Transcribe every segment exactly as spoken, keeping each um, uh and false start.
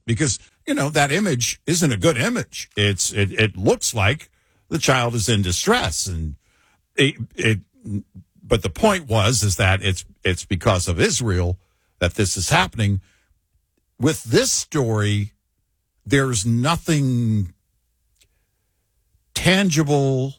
because, you know, that image isn't a good image. It's it, it looks like the child is in distress, and it, it but the point was is that it's it's because of Israel that this is happening. With this story, there's nothing tangible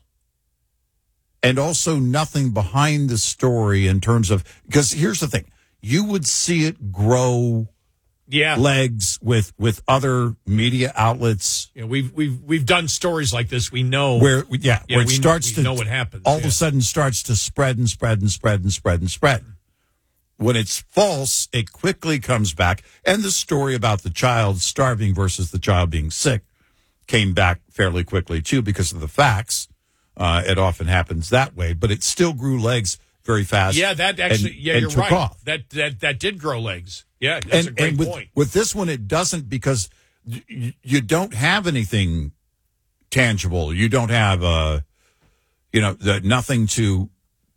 and also nothing behind the story in terms of, because here's the thing, you would see it grow yeah. legs with with other media outlets. Yeah, we've we've we've done stories like this. We know where yeah, yeah where it we, starts we to know what happens. All yeah. of a sudden starts to spread and spread and spread and spread and spread. When it's false, it quickly comes back. And the story about the child starving versus the child being sick came back fairly quickly, too, because of the facts. Uh, it often happens that way. But it still grew legs very fast. Yeah, that actually, and, yeah, and you're took right. Off. That, that, that did grow legs. Yeah, that's and, a great and with, point. With this one, it doesn't, because y- you don't have anything tangible. You don't have, uh, you know, the, nothing to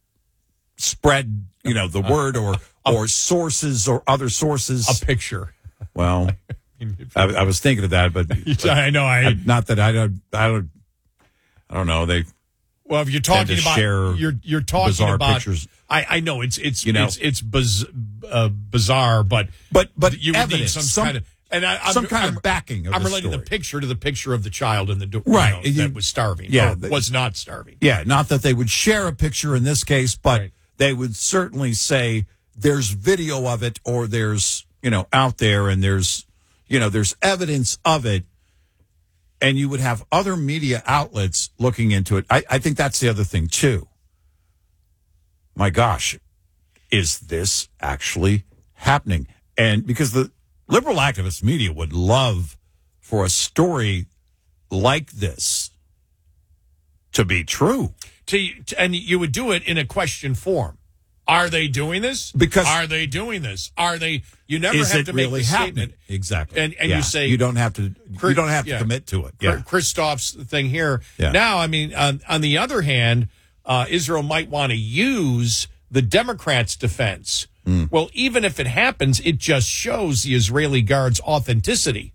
spread, you know, the word or or sources or other sources. A picture. Well, I, I was thinking of that, but, but I know. I, I not that I don't. I don't. I don't know. They. Well, if you're talking about share you're you're talking bizarre about pictures. I, I know it's it's you know, it's it's biz, uh, bizarre, but but but you would evidence, need some, some kind of and I, I'm, some kind I'm, of backing. Of I'm the relating story. the picture to the picture of the child in the door, right? You know, you, that was starving. Yeah, or was not starving. Yeah, not that they would share a picture in this case, but right. they would certainly say there's video of it, or there's, you know, out there, and there's, you know, there's evidence of it, and you would have other media outlets looking into it. I, I think that's the other thing too. My gosh, is this actually happening? And because the liberal activist media would love for a story like this to be true. To, and you would do it in a question form. Are they doing this? Because are they doing this? Are they? You never is have it to make really the happening? statement. Exactly. And and yeah. you say you don't have to. You don't have to yeah. commit to it. Yeah. Christoph's thing here. Yeah. Now, I mean, on, on the other hand, uh, Israel might want to use the Democrats' defense. Mm. Well, even if it happens, it just shows the Israeli guards' authenticity.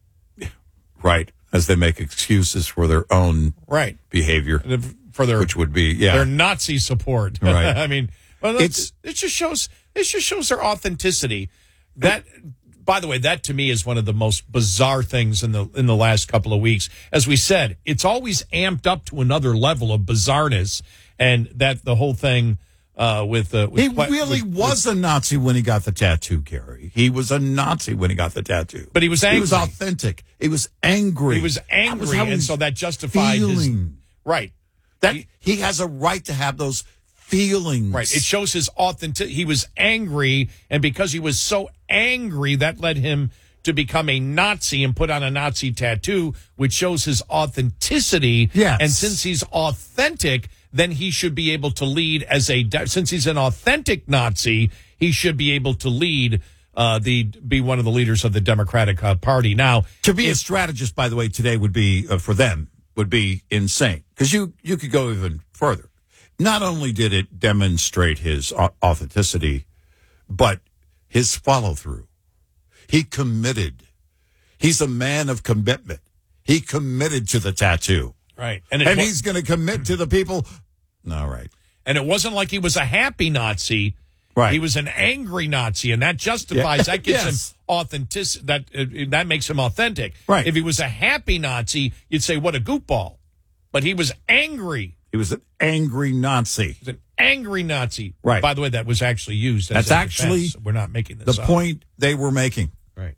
Right, as they make excuses for their own right behavior, for their which would be yeah their Nazi support. Right. I mean, well, it's it just shows it just shows their authenticity. That, by the way, that to me is one of the most bizarre things in the in the last couple of weeks. As we said, it's always amped up to another level of bizarreness, and that the whole thing. Uh, with, uh, with he with, really with, was with, a Nazi when he got the tattoo, Gary. He was a Nazi when he got the tattoo. But he was angry. He was authentic. He was angry. He was angry, was and so that justified his right. That he, he has a right to have those feelings. Right. It shows his authentic. He was angry, and because he was so angry, that led him to become a Nazi and put on a Nazi tattoo, which shows his authenticity. Yes. And since he's authentic, then he should be able to lead as a, since he's an authentic Nazi, he should be able to lead, uh, the, be one of the leaders of the Democratic uh, Party. Now, to be if, a strategist, by the way, today would be, uh, for them, would be insane. Because you, you could go even further. Not only did it demonstrate his authenticity, but his follow through. He committed. He's a man of commitment. He committed to the tattoo. Right. And, and he's going to commit to the people. All right. And it wasn't like he was a happy Nazi. Right. He was an angry Nazi, and that justifies, yeah. that gives yes. him authentic, that, uh, that makes him authentic. Right. If he was a happy Nazi, you'd say, what a goofball. But he was angry. He was an angry Nazi. He was an angry Nazi. Right. By the way, that was actually used as That's a actually defense. We're not making this the up. point they were making. Right.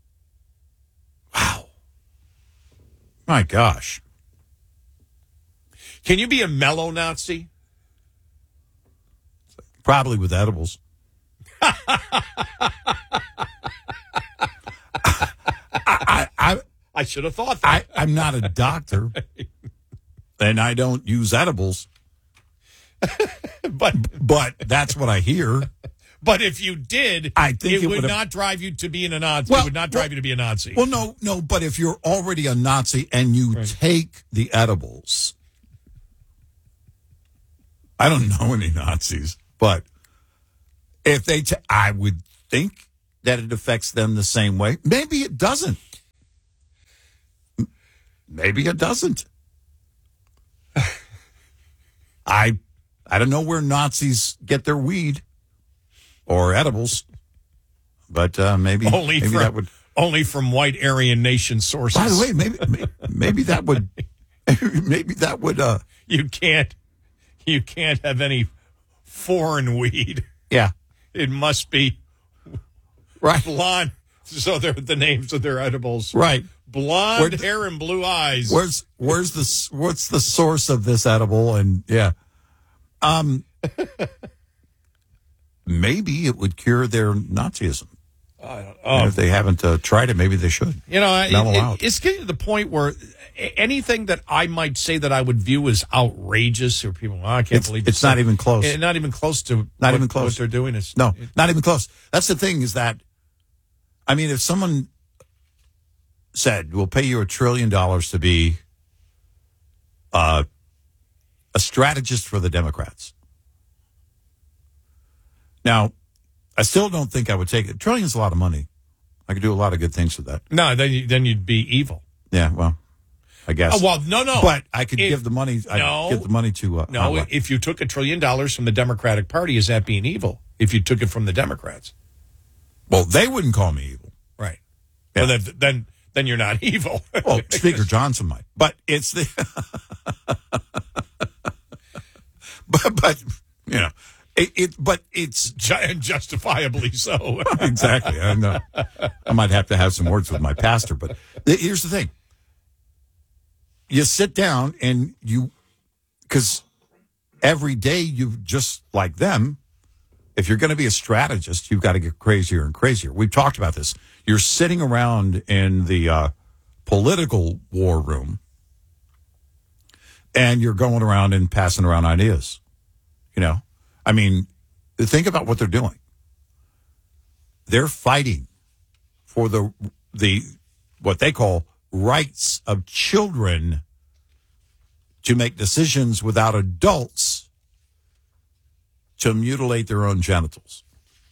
Wow. My gosh. Can you be a mellow Nazi? Probably with edibles. I, I, I, I should have thought that. I, I'm not a doctor, and I don't use edibles. but but that's what I hear. But if you did, I think it, it would would've- not drive you to being a Nazi. Well, it would not drive well- you to be a Nazi. Well, no, no. But if you're already a Nazi and you Right. take the edibles, I don't know any Nazis, but if they, ta- I would think that it affects them the same way. Maybe it doesn't. maybe it doesn't. I I don't know where Nazis get their weed or edibles, but uh, maybe only maybe from, that would only from white Aryan nation sources. By the way, maybe maybe that would maybe that would uh you can't you can't have any foreign weed. Yeah. It must be right blonde. So they're the names of their edibles. Right. Blonde the, hair and blue eyes. Where's where's the what's the source of this edible? And yeah, um, maybe it would cure their Nazism. I don't, oh. And if they haven't uh, tried it, maybe they should. You know, it, it, it's getting to the point where anything that I might say that I would view as outrageous, or people, oh, I can't it's, believe it's not even close. It, not even close to not what, even close. What they're doing is no, it, not even close. That's the thing is that, I mean, if someone said, we'll pay you a trillion dollars to be uh, a strategist for the Democrats. Now, I still don't think I would take it. A trillion's a lot of money. I could do a lot of good things with that. No, then, you, then you'd be evil. Yeah, well, I guess. Oh, well, no, no. But I could if, give the money. I'd no, give the money to. Uh, no, uh, if you took a trillion dollars from the Democratic Party, is that being evil? If you took it from the Democrats, well, they wouldn't call me evil, right? Yeah. Well, then, then, then you're not evil. Well, Speaker Johnson might, but it's the. but, but you know. It, it, but it's justifiably so. Exactly. I know. I might have to have some words with my pastor, but th- here's the thing: you sit down and you, because every day you just like them. If you're going to be a strategist, you've got to get crazier and crazier. We've talked about this. You're sitting around in the uh, political war room, and you're going around and passing around ideas. You know. I mean, think about what they're doing. They're fighting for the the what they call rights of children to make decisions without adults to mutilate their own genitals.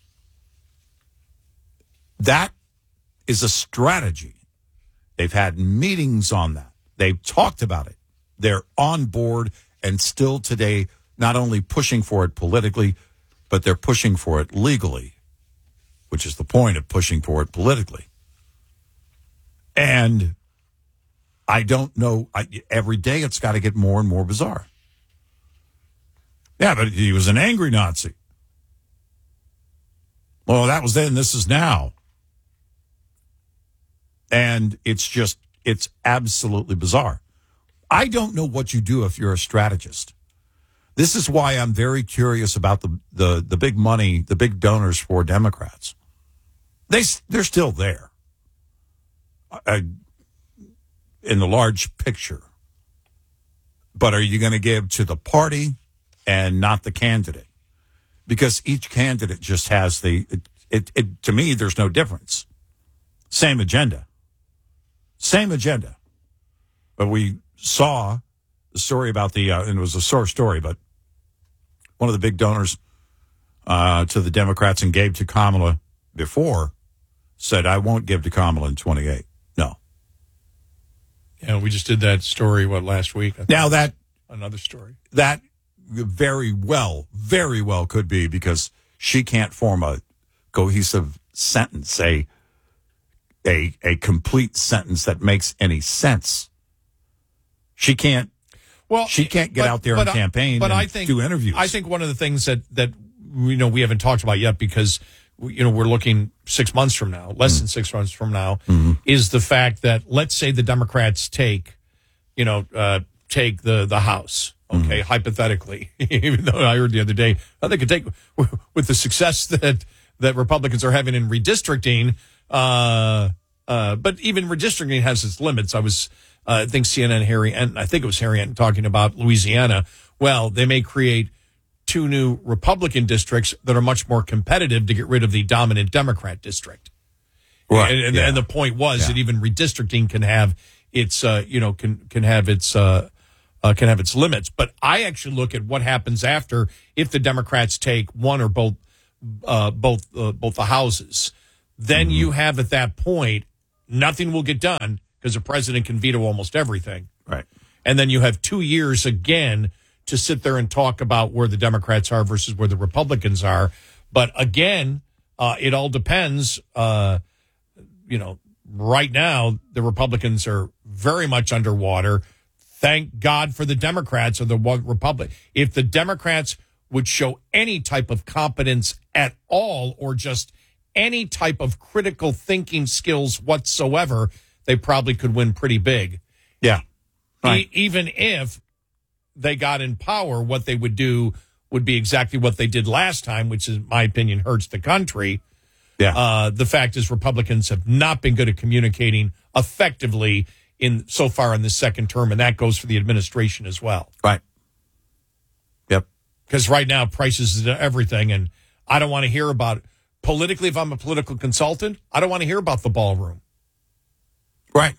That is a strategy. They've had meetings on that. They've talked about it. They're on board, and still today not only pushing for it politically, but they're pushing for it legally, which is the point of pushing for it politically. And I don't know, I, every day it's got to get more and more bizarre. Yeah, but he was an angry Nazi. Well, that was then, this is now. And it's just, it's absolutely bizarre. I don't know what you do if you're a strategist. This is why I'm very curious about the, the, the big money, the big donors for Democrats. They, they're still there uh, in the large picture. But are you going to give to the party and not the candidate? Because each candidate just has the, it, it, it, to me, there's no difference. Same agenda. Same agenda. But we saw the story about the, uh, and it was a sore story, but one of the big donors uh, to the Democrats and gave to Kamala before said, I won't give to Kamala in twenty-eight. No. Yeah, we just did that story, what, last week? Now that. Another story. That very well, very well could be because she can't form a cohesive sentence, a, a, a complete sentence that makes any sense. She can't. Well, she can't get but, out there and I, campaign but and I think, do interviews. I think one of the things that, that you know we haven't talked about yet because you know we're looking six months from now, less mm. than six months from now, mm-hmm. is the fact that let's say the Democrats take, you know, uh, take the the House, okay, mm-hmm. hypothetically, even though I heard the other day oh, they could take with the success that that Republicans are having in redistricting, uh, uh, but even redistricting has its limits. I was. Uh, I think C N N Harry and I think it was Harry Ent talking about Louisiana. Well, they may create two new Republican districts that are much more competitive to get rid of the dominant Democrat district. Right. And, and, yeah. and the point was yeah. that even redistricting can have its, uh, you know, can can have its uh, uh, can have its limits. But I actually look at what happens after if the Democrats take one or both uh, both uh, both the houses. Then mm-hmm. you have at that point nothing will get done. because the president can veto almost everything. Right. And then you have two years again to sit there and talk about where the Democrats are versus where the Republicans are. But again, uh, it all depends. Uh, you know, right now, the Republicans are very much underwater. Thank God for the Democrats or the Republic. If the Democrats would show any type of competence at all, or just any type of critical thinking skills whatsoever, they probably could win pretty big. Yeah. Right. E- even if they got in power, what they would do would be exactly what they did last time, which, in my opinion, hurts the country. Yeah. Uh, the fact is Republicans have not been good at communicating effectively in so far in the second term, and that goes for the administration as well. Right. Yep. Because right now, prices is everything, and I don't want to hear about it. Politically, if I'm a political consultant, I don't want to hear about the ballroom. Right.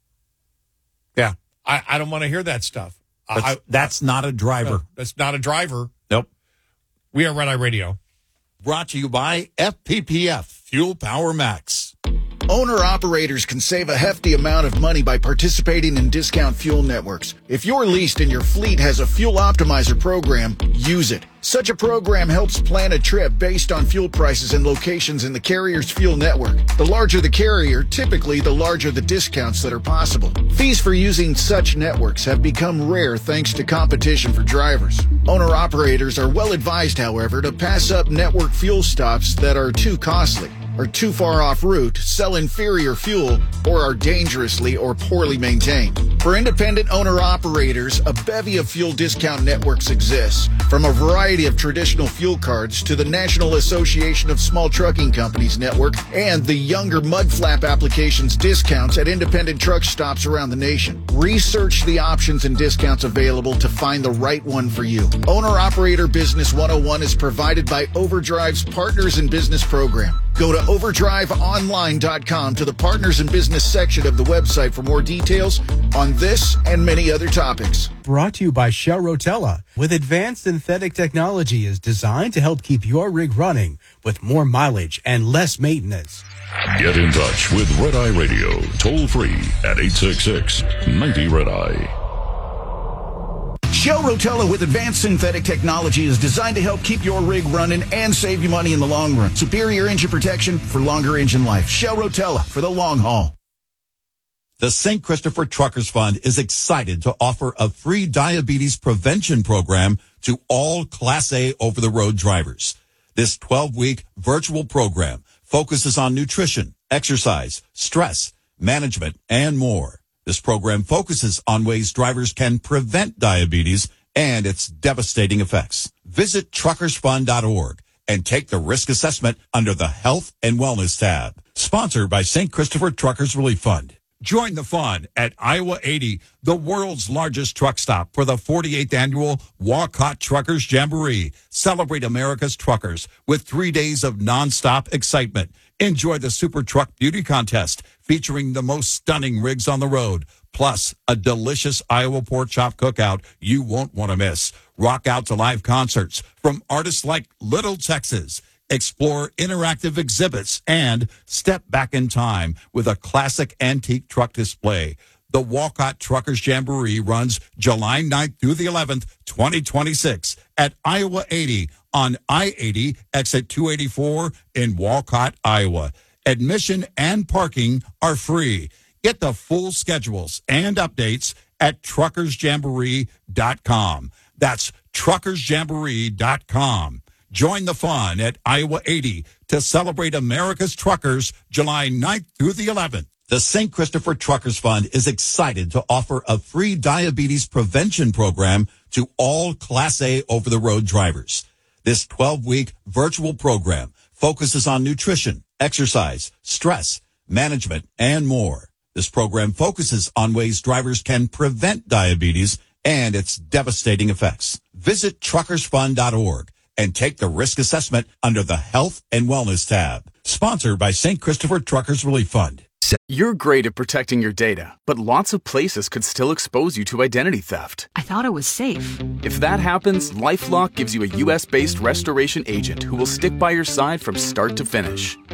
Yeah. I, I don't want to hear that stuff. That's, I, that's not a driver. No, that's not a driver. Nope. We are Red Eye Radio. Brought to you by F P P F, Fuel Power Max. Owner-operators can save a hefty amount of money by participating in discount fuel networks. If you're leased and your fleet has a fuel optimizer program, use it. Such a program helps plan a trip based on fuel prices and locations in the carrier's fuel network. The larger the carrier, typically the larger the discounts that are possible. Fees for using such networks have become rare thanks to competition for drivers. Owner-operators are well advised, however, to pass up network fuel stops that are too costly, are too far off route, sell inferior fuel, or are dangerously or poorly maintained. For independent owner-operators, a bevy of fuel discount networks exists, from a variety of traditional fuel cards to the National Association of Small Trucking Companies network and the younger mudflap applications discounts at independent truck stops around the nation. Research the options and discounts available to find the right one for you. Owner-Operator Business one oh one is provided by Overdrive's Partners in Business program. Go to overdrive online dot com to the Partners in Business section of the website for more details on this and many other topics. Brought to you by Shell Rotella. With advanced synthetic technology is designed to help keep your rig running with more mileage and less maintenance. Get in touch with Red Eye Radio, toll free at eight six six, ninety, red eye. Shell Rotella with advanced synthetic technology is designed to help keep your rig running and save you money in the long run. Superior engine protection for longer engine life. Shell Rotella for the long haul. The Saint Christopher Truckers Fund is excited to offer a free diabetes prevention program to all Class A over-the-road drivers. This twelve-week virtual program focuses on nutrition, exercise, stress, management, and more. This program focuses on ways drivers can prevent diabetes and its devastating effects. Visit truckers fund dot org and take the risk assessment under the Health and Wellness tab. Sponsored by Saint Christopher Truckers Relief Fund. Join the fun at Iowa eighty, the world's largest truck stop, for the forty-eighth annual Walcott Truckers Jamboree. Celebrate America's truckers with three days of nonstop excitement. Enjoy the Super Truck Beauty Contest featuring the most stunning rigs on the road, plus a delicious Iowa pork chop cookout you won't want to miss. Rock out to live concerts from artists like Little Texas. Explore interactive exhibits and step back in time with a classic antique truck display. The Walcott Truckers Jamboree runs July ninth through the eleventh, twenty twenty-six at Iowa eighty on I eighty, exit two eighty-four in Walcott, Iowa. Admission and parking are free. Get the full schedules and updates at truckers jamboree dot com. That's truckers jamboree dot com. Join the fun at Iowa eighty to celebrate America's truckers July ninth through the eleventh. The Saint Christopher Truckers Fund is excited to offer a free diabetes prevention program to all Class A over-the-road drivers. This twelve-week virtual program focuses on nutrition, exercise, stress, management, and more. This program focuses on ways drivers can prevent diabetes and its devastating effects. Visit truckers fund dot org and take the risk assessment under the Health and Wellness tab. Sponsored by Saint Christopher Truckers Relief Fund. You're great at protecting your data, but lots of places could still expose you to identity theft. I thought it was safe. If that happens, LifeLock gives you a U S-based restoration agent who will stick by your side from start to finish.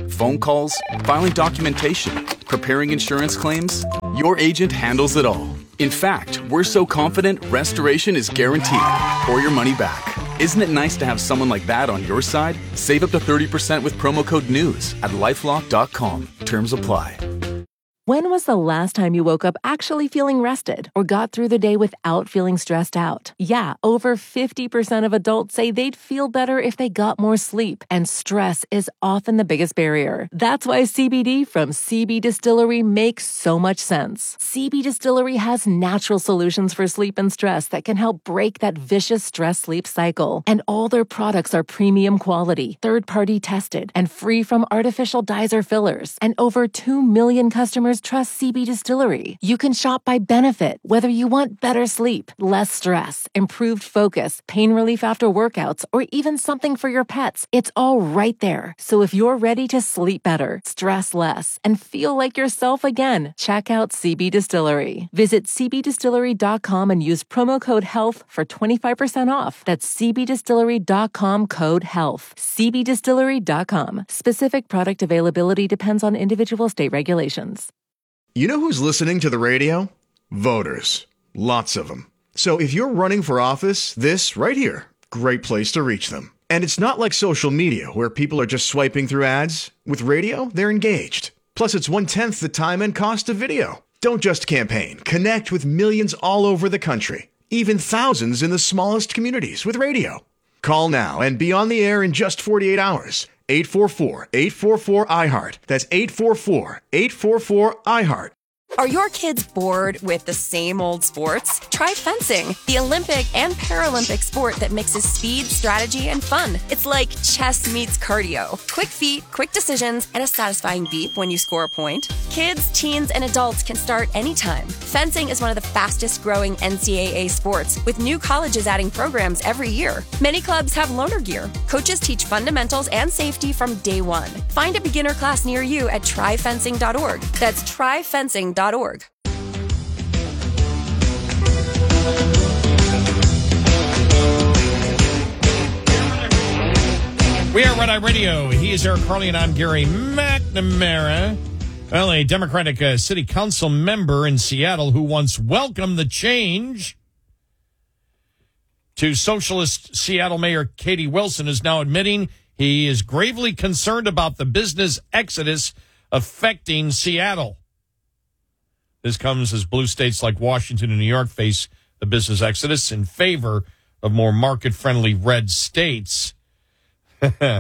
phone calls, filing documentation, preparing insurance claims. Your agent handles it all. In fact, we're so confident restoration is guaranteed or your money back. Isn't it nice to have someone like that on your side? Save up to thirty percent with promo code NEWS at lifelock dot com. Terms apply. When was the last time you woke up actually feeling rested or got through the day without feeling stressed out? Yeah, over fifty percent of adults say they'd feel better if they got more sleep, and stress is often the biggest barrier. That's why C B D from C B Distillery makes so much sense. C B Distillery has natural solutions for sleep and stress that can help break that vicious stress-sleep cycle. And all their products are premium quality, third-party tested, and free from artificial dyes or fillers. And over two million customers trust C B Distillery. You can shop by benefit, whether you want better sleep, less stress, improved focus, pain relief after workouts, or even something for your pets. It's all right there. So if you're ready to sleep better, stress less, and feel like yourself again, check out C B Distillery. Visit c b distillery dot com and use promo code HEALTH for twenty-five percent off. That's c b distillery dot com, code HEALTH. c b distillery dot com. Specific product availability depends on individual state regulations. You know who's listening to the radio? Voters. Lots of them. So if you're running for office, this right here, great place to reach them. And it's not like social media where people are just swiping through ads. With radio, they're engaged. Plus, it's one-tenth the time and cost of video. Don't just campaign. Connect with millions all over the country. Even thousands in the smallest communities with radio. Call now and be on the air in just forty-eight hours. eight four four, eight four four, I heart. That's eight four four, eight four four, I heart. Are your kids bored with the same old sports? Try fencing, the Olympic and Paralympic sport that mixes speed, strategy, and fun. It's like chess meets cardio. Quick feet, quick decisions, and a satisfying beep when you score a point. Kids, teens, and adults can start anytime. Fencing is one of the fastest growing N C double A sports, with new colleges adding programs every year. Many clubs have loaner gear. Coaches teach fundamentals and safety from day one. Find a beginner class near you at try fencing dot org. That's try fencing dot org. We are Red Eye Radio. He is Eric Carly, and I'm Gary McNamara. Well, a Democratic uh, city council member in Seattle who once welcomed the change to socialist Seattle Mayor Katie Wilson is now admitting he is gravely concerned about the business exodus affecting Seattle. This comes as blue states like Washington and New York face the business exodus in favor of more market-friendly red states. uh,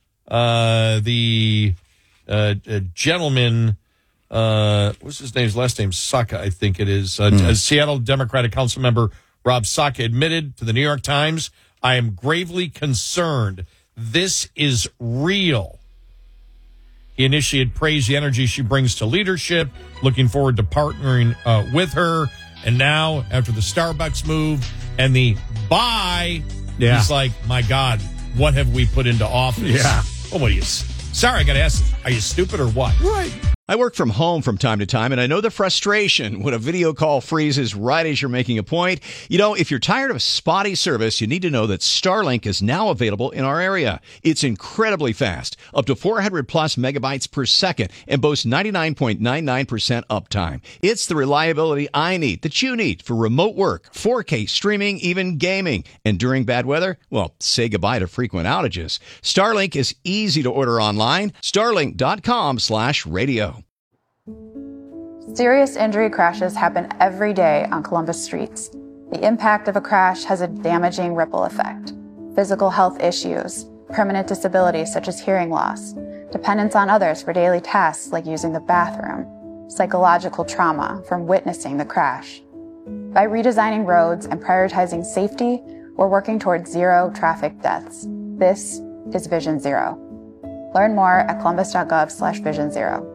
the uh, uh, gentleman, uh, what's his name? His last name, Saka, I think it is. Uh, mm. Seattle Democratic Council member Rob Saka admitted to the New York Times, I am gravely concerned. This is real. He initially had praised the energy she brings to leadership, looking forward to partnering uh, with her. And now, after the Starbucks move and the buy, yeah. he's like, my God, what have we put into office? Yeah. Oh, what are you? Sorry, I got to ask, are you stupid or what? Right. I work from home from time to time, and I know the frustration when a video call freezes right as you're making a point. You know, if you're tired of spotty service, you need to know that Starlink is now available in our area. It's incredibly fast, up to four hundred plus megabytes per second, and boasts ninety-nine point nine nine percent uptime. It's the reliability I need, that you need, for remote work, four K streaming, even gaming. And during bad weather, well, say goodbye to frequent outages. Starlink is easy to order online. Starlink dot com slash radio. Serious injury crashes happen every day on Columbus streets. The impact of a crash has a damaging ripple effect. Physical health issues, permanent disabilities such as hearing loss, dependence on others for daily tasks like using the bathroom, psychological trauma from witnessing the crash. By redesigning roads and prioritizing safety, we're working towards zero traffic deaths. This is Vision Zero. Learn more at columbus dot gov slash vision zero.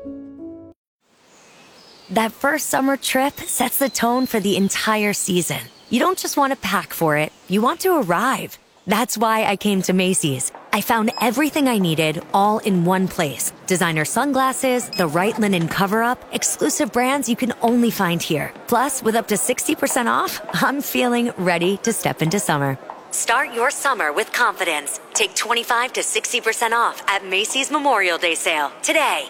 That first summer trip sets the tone for the entire season. You don't just want to pack for it, you want to arrive. That's why I came to Macy's. I found everything I needed all in one place. Designer sunglasses, the right linen cover-up, exclusive brands you can only find here. Plus, with up to sixty percent off, I'm feeling ready to step into summer. Start your summer with confidence. Take twenty-five to sixty percent off at Macy's Memorial Day sale today.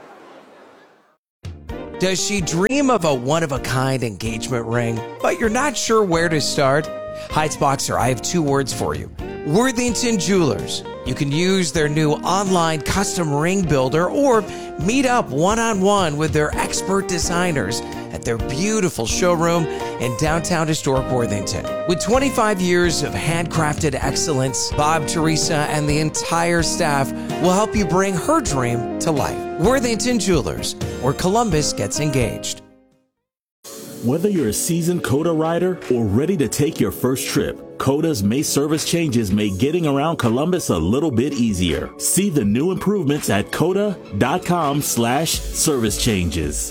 Does she dream of a one-of-a-kind engagement ring, but you're not sure where to start? Heights Boxer, I have two words for you. Worthington Jewelers. You can use their new online custom ring builder or meet up one-on-one with their expert designers at their beautiful showroom in downtown historic Worthington. With twenty-five years of handcrafted excellence, Bob, Teresa, and the entire staff will help you bring her dream to life. Worthington Jewelers, where Columbus gets engaged. Whether you're a seasoned COTA rider or ready to take your first trip, COTA's May service changes make getting around Columbus a little bit easier. See the new improvements at cota.com slash service changes.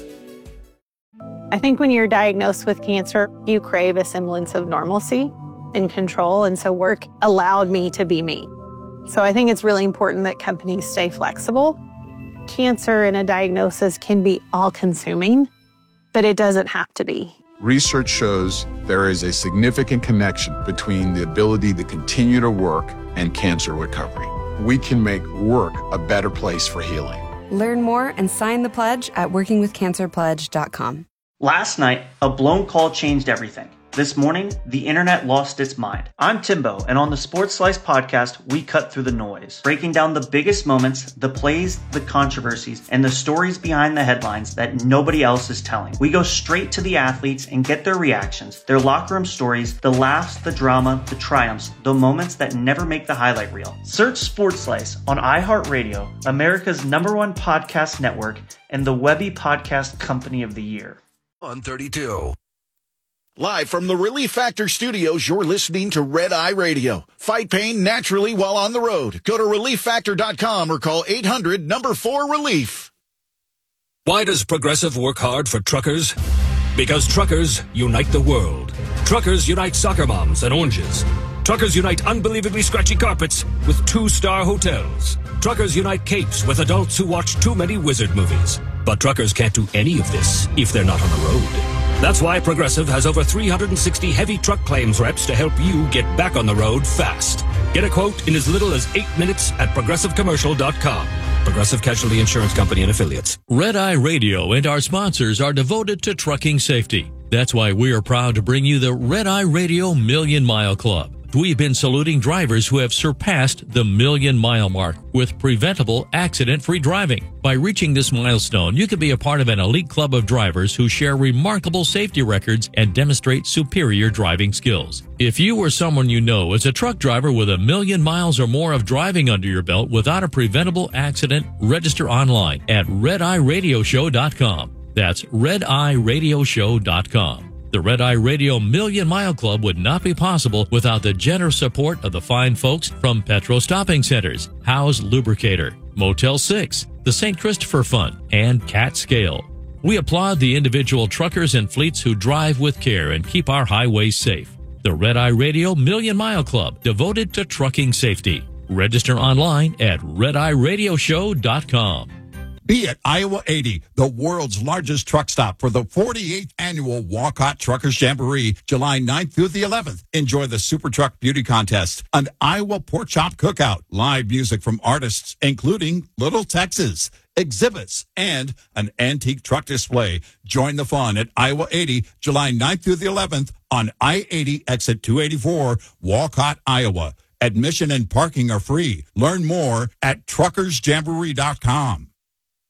I think when you're diagnosed with cancer, you crave a semblance of normalcy and control, and so work allowed me to be me. So I think it's really important that companies stay flexible. Cancer and a diagnosis can be all-consuming, but it doesn't have to be. Research shows there is a significant connection between the ability to continue to work and cancer recovery. We can make work a better place for healing. Learn more and sign the pledge at working with cancer pledge dot com. Last night, a blown call changed everything. This morning, the internet lost its mind. I'm Timbo, and on the Sports Slice podcast, we cut through the noise, breaking down the biggest moments, the plays, the controversies, and the stories behind the headlines that nobody else is telling. We go straight to the athletes and get their reactions, their locker room stories, the laughs, the drama, the triumphs, the moments that never make the highlight reel. Search Sports Slice on iHeartRadio, America's number one podcast network, and the Webby Podcast Company of the Year. On thirty-two. Live from the Relief Factor studios, you're listening to Red Eye Radio. Fight pain naturally while on the road. Go to relief factor dot com or call eight hundred number four relief. Why does Progressive work hard for truckers? Because truckers unite the world. Truckers unite soccer moms and oranges. Truckers unite unbelievably scratchy carpets with two-star hotels. Truckers unite capes with adults who watch too many wizard movies. But truckers can't do any of this if they're not on the road. That's why Progressive has over three hundred sixty heavy truck claims reps to help you get back on the road fast. Get a quote in as little as eight minutes at progressive commercial dot com. Progressive Casualty Insurance Company and Affiliates. Red Eye Radio and our sponsors are devoted to trucking safety. That's why we are proud to bring you the Red Eye Radio Million Mile Club. We've been saluting drivers who have surpassed the million mile mark with preventable accident-free driving. By reaching this milestone, you can be a part of an elite club of drivers who share remarkable safety records and demonstrate superior driving skills. If you or someone you know is a truck driver with a million miles or more of driving under your belt without a preventable accident, register online at red eye radio show dot com. That's red eye radio show dot com. The Red Eye Radio Million Mile Club would not be possible without the generous support of the fine folks from Petro Stopping Centers, Howe's Lubricator, Motel six, the Saint Christopher Fund, and Cat Scale. We applaud the individual truckers and fleets who drive with care and keep our highways safe. The Red Eye Radio Million Mile Club, devoted to trucking safety. Register online at red eye radio show dot com. Be at Iowa eighty, the world's largest truck stop for the forty-eighth annual Walcott Truckers Jamboree, July ninth through the eleventh. Enjoy the Super Truck Beauty Contest, an Iowa Pork Chop Cookout, live music from artists including Little Texas, exhibits, and an antique truck display. Join the fun at Iowa eighty, July ninth through the eleventh on I eighty exit two eighty-four, Walcott, Iowa. Admission and parking are free. Learn more at truckers jamboree dot com.